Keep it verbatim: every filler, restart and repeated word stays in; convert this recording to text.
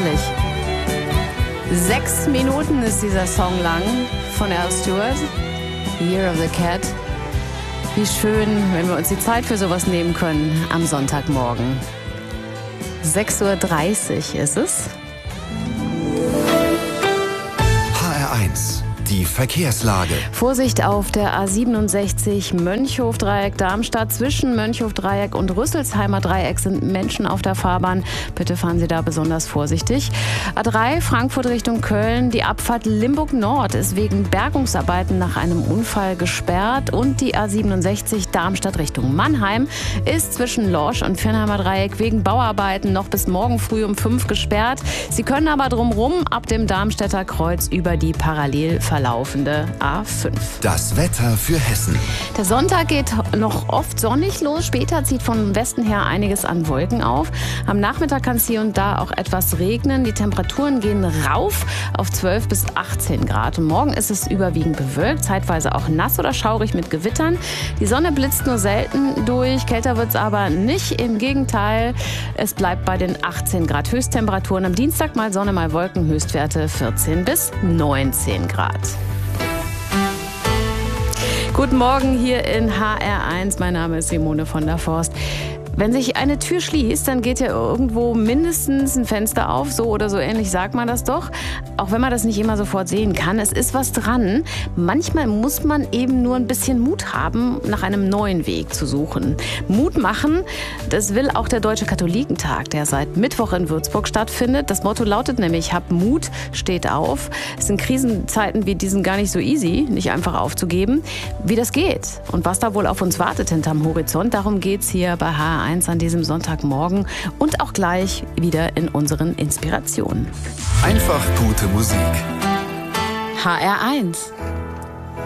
herrlich. Sechs Minuten ist dieser Song lang von Al Stewart. Year of the Cat. Wie schön, wenn wir uns die Zeit für sowas nehmen können am Sonntagmorgen. sechs Uhr dreißig ist es. H R eins. Die Verkehrslage. Vorsicht auf der A siebenundsechzig Mönchhof-Dreieck Darmstadt. Zwischen Mönchhof-Dreieck und Rüsselsheimer Dreieck sind Menschen auf der Fahrbahn. Bitte fahren Sie da besonders vorsichtig. A drei Frankfurt Richtung Köln. Die Abfahrt Limburg Nord ist wegen Bergungsarbeiten nach einem Unfall gesperrt. Und die A siebenundsechzig Darmstadt Richtung Mannheim ist zwischen Lorsch und Viernheimer Dreieck wegen Bauarbeiten noch bis morgen früh um fünf gesperrt. Sie können aber drumherum ab dem Darmstädter Kreuz über die parallel verlaufende A fünf. Das Wetter für Hessen. Der Sonntag geht noch oft sonnig los. Später zieht von Westen her einiges an Wolken auf. Am Nachmittag kann es hier und da auch etwas regnen. Die Temperaturen gehen rauf auf zwölf bis achtzehn Grad. Und morgen ist es überwiegend bewölkt, zeitweise auch nass oder schaurig mit Gewittern. Die Sonne blitzt nur selten durch. Kälter wird es aber nicht. Im Gegenteil, es bleibt bei den achtzehn Grad Höchsttemperaturen. Am Dienstag mal Sonne, mal Wolken, Höchstwerte vierzehn bis neunzehn Grad. Guten Morgen hier in H R eins. Mein Name ist Simone von der Forst. Wenn sich eine Tür schließt, dann geht ja irgendwo mindestens ein Fenster auf. So oder so ähnlich sagt man das doch. Auch wenn man das nicht immer sofort sehen kann. Es ist was dran. Manchmal muss man eben nur ein bisschen Mut haben, nach einem neuen Weg zu suchen. Mut machen, das will auch der Deutsche Katholikentag, der seit Mittwoch in Würzburg stattfindet. Das Motto lautet nämlich, hab Mut, steht auf. Es sind Krisenzeiten wie diesen gar nicht so easy, nicht einfach aufzugeben. Wie das geht und was da wohl auf uns wartet hinterm Horizont, darum geht's hier bei H R eins an diesem Sonntagmorgen und auch gleich wieder in unseren Inspirationen. Einfach gute Musik. H R eins.